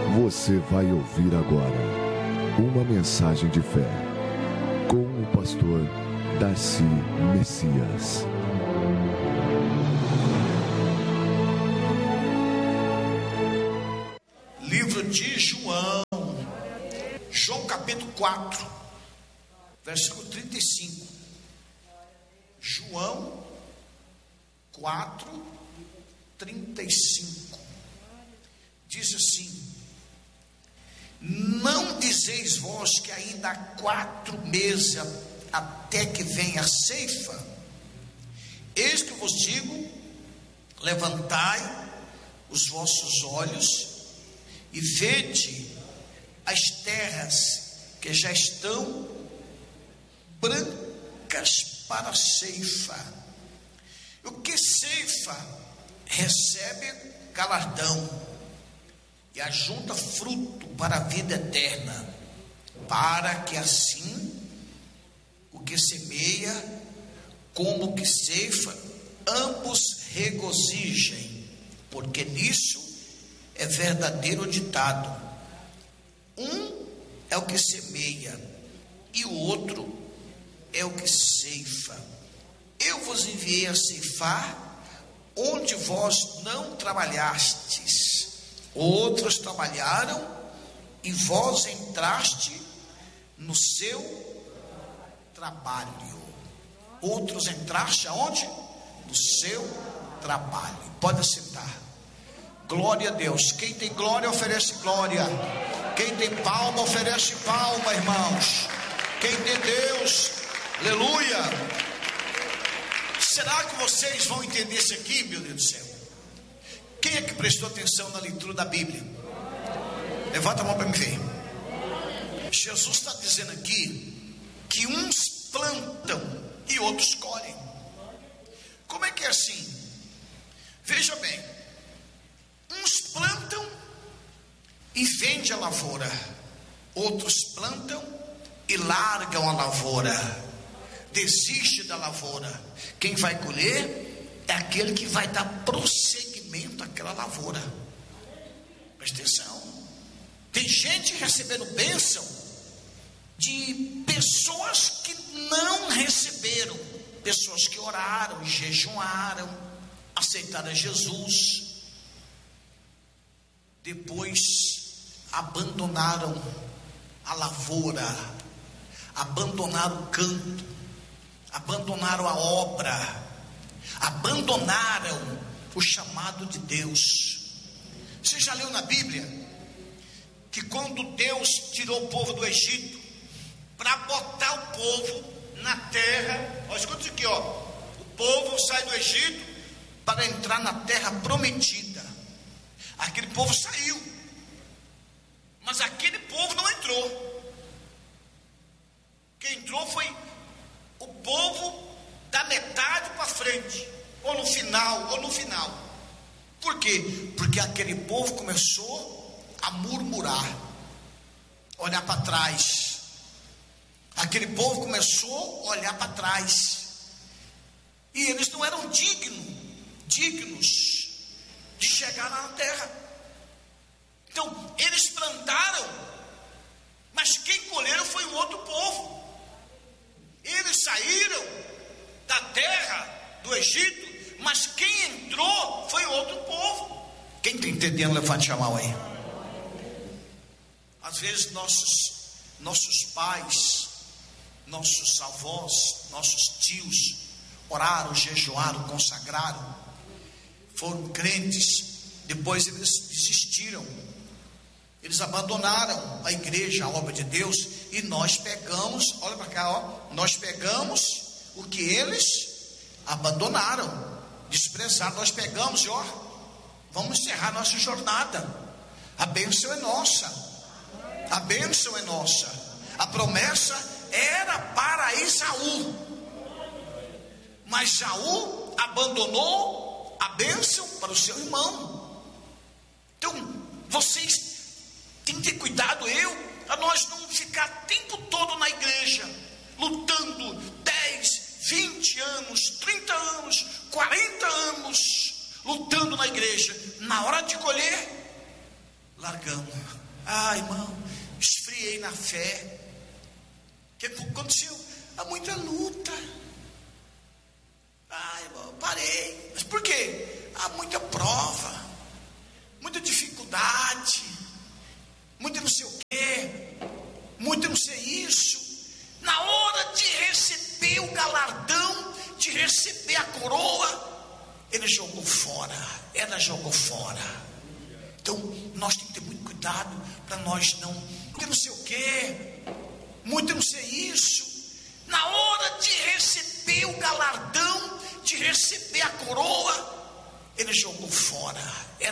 Você vai ouvir agora uma mensagem de fé com o pastor Darcy Messias. Livro de João, capítulo 4, versículo 35. João 4, 35. Diz assim: não dizeis vós que ainda há 4 meses até que venha a ceifa? Eis que vos digo: levantai os vossos olhos e vede as terras que já estão brancas para a ceifa. O que ceifa recebe galardão e ajunta fruto para a vida eterna, para que assim o que semeia como o que ceifa ambos regozijem, porque nisso é verdadeiro ditado: um é o que semeia e o outro é o que ceifa. Eu vos enviei a ceifar onde vós não trabalhastes. Outros trabalharam e vós entraste no seu trabalho. Outros entraste aonde? No seu trabalho. Pode sentar. Glória a Deus. Quem tem glória oferece glória. Quem tem palma oferece palma, irmãos. Quem tem Deus, aleluia. Será que vocês vão entender isso aqui, meu Deus do céu? Quem é que prestou atenção na leitura da Bíblia? Levanta a mão para me ver. Jesus está dizendo aqui que uns plantam e outros colhem. Como é que é assim? Veja bem, uns plantam e vendem a lavoura, outros plantam e largam a lavoura, desiste da lavoura. Quem vai colher é aquele que vai dar prosseguimento àquela lavoura. Presta atenção. Tem gente recebendo bênção de pessoas que não receberam, pessoas que oraram, jejuaram, aceitaram Jesus, depois abandonaram a lavoura, abandonaram o canto, abandonaram a obra, abandonaram o chamado de Deus. Você já leu na Bíblia que quando Deus tirou o povo do Egito para botar o povo na terra, ó, escuta isso aqui, ó, o povo sai do Egito para entrar na terra prometida. Aquele povo saiu, mas aquele povo não entrou. Quem entrou foi o povo da metade para frente, ou no final. Por quê? Porque aquele povo começou a murmurar, olhar para trás. Aquele povo começou a olhar para trás, e eles não eram dignos de chegar lá na terra. Então eles plantaram, mas quem colheram foi o outro povo. Eles saíram da terra do Egito, mas quem entrou foi outro povo. Quem está entendendo, levante a mão aí. Às vezes nossos pais, nossos avós, nossos tios oraram, jejuaram, consagraram, foram crentes, depois eles desistiram, eles abandonaram a igreja, a obra de Deus, e nós pegamos, olha para cá, ó, nós pegamos o que eles abandonaram, desprezaram, nós pegamos e ó, vamos encerrar nossa jornada. A bênção é nossa, a bênção é nossa. A promessa era para Esaú, mas Esaú abandonou a bênção para o seu irmão. Então vocês têm que ter cuidado, para nós não ficar o tempo todo na igreja, lutando 10, 20 anos, 30 anos, 40 anos, lutando na igreja. Na hora de colher, largamos. Irmão, esfriei na fé. O que aconteceu? Há muita luta. Irmão, parei. Mas por quê? Há muita prova, muita dificuldade, muito não sei o quê, muito não sei isso. Na hora de receber o galardão, de receber a coroa, ele jogou fora, ela jogou fora. Então nós temos que ter muito cuidado para nós não sei o quê, muito não sei isso. Na hora de receber o galardão, de receber a coroa, ele jogou fora.